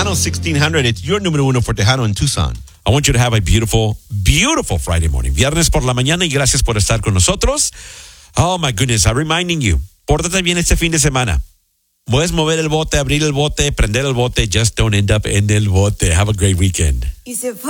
Tejano 1600. It's your número uno for Tejano in Tucson. I want you to have a beautiful, beautiful Friday morning. Viernes por la mañana, y gracias por estar con nosotros. Oh, my goodness. I'm reminding you. Pórtate bien este fin de semana. Puedes mover el bote, abrir el bote, prender el bote. Just don't end up en el bote. Have a great weekend.